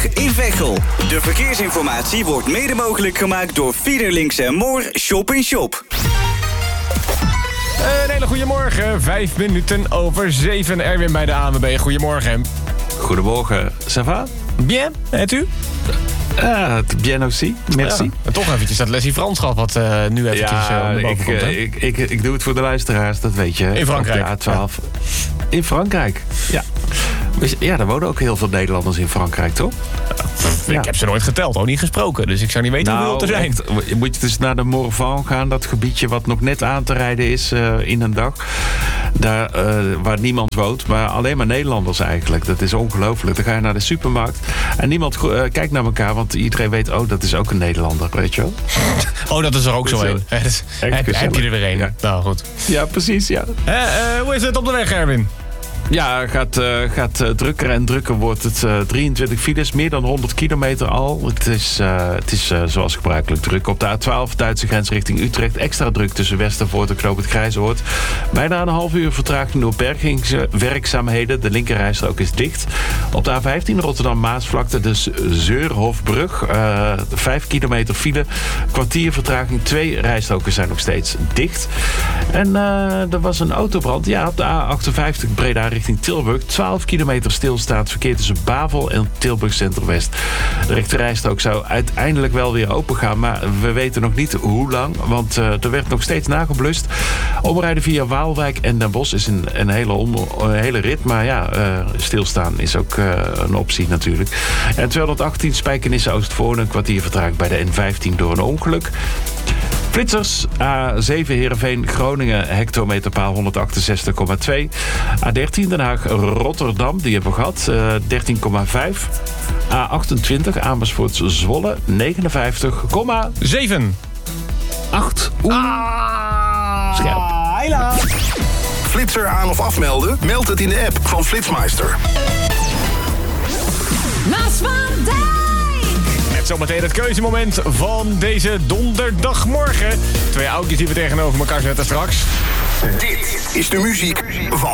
In Veghel. De verkeersinformatie wordt mede mogelijk gemaakt door Fiederlinks en Moor Shop in Shop. Een hele goede morgen. 5 minuten over 7. Erwin bij de ANWB. Goedemorgen. Goedemorgen. Ça va? Bien. En u? Bien aussi. Merci. Ja, toch eventjes dat lesje Frans gehad wat nu eventjes om de boven komt. Ik doe het voor de luisteraars, dat weet je. In Frankrijk. Op de A12. In Frankrijk, ja. Ja, er wonen ook heel veel Nederlanders in Frankrijk, toch? Ik heb ze nooit geteld, ook niet gesproken. Dus ik zou niet weten hoeveel er zijn. Echt, moet je dus naar de Morvan gaan, dat gebiedje wat nog net aan te rijden is in een dag. Daar waar niemand woont, maar alleen maar Nederlanders eigenlijk. Dat is ongelooflijk. Dan ga je naar de supermarkt en niemand kijkt naar elkaar, want iedereen weet, dat is ook een Nederlander, weet je wel. Oh, dat is er ook zo een. Heb je er weer een? Ja. Nou, goed. Ja, precies, ja. Hoe is het op de weg, Erwin? Ja, gaat drukker en drukker wordt het. 23 files, meer dan 100 kilometer al. Het is zoals gebruikelijk druk. Op de A12, Duitse grens richting Utrecht. Extra druk tussen Westervoort en Knoop het Grijzoord. Bijna een half uur vertraging door bergingswerkzaamheden. De linkerrijstrook is dicht. Op de A15 Rotterdam-Maasvlakte, de Zeurhofbrug. 5 kilometer file. Kwartier vertraging. 2 rijstroken zijn nog steeds dicht. En er was een autobrand. Ja, op de A58 Breda richting Tilburg. 12 kilometer stilstaand verkeer tussen Bavel en Tilburg Centrum-West. De rechterrijstrook zou uiteindelijk wel weer open gaan, maar we weten nog niet hoe lang, want er werd nog steeds nageblust. Omrijden via Waalwijk en Den Bosch is een hele rit, maar ja, stilstaan is ook een optie natuurlijk. En 218 Spijkenisse Oostvoorne, een kwartier vertraging bij de N15 door een ongeluk. Flitsers, A7 Heerenveen, Groningen, hectometerpaal 168,2. A13 Den Haag, Rotterdam, die hebben we gehad, 13,5. A28 Amersfoort, Zwolle, 59,7. 8. Scherp. Heila. Flitser aan of afmelden? Meld het in de app van Flitsmeister. Maas van Dijk. Met zometeen het keuzemoment van deze donderdagmorgen. 2 oudjes die we tegenover elkaar zetten straks. Dit is de muziek van